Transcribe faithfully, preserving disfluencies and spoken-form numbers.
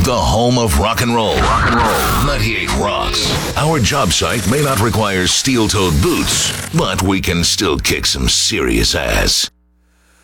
the home of rock and roll. Rock and roll. ninety-eight Rocks. Our job site may not require steel-toed boots, but we can still kick some serious ass.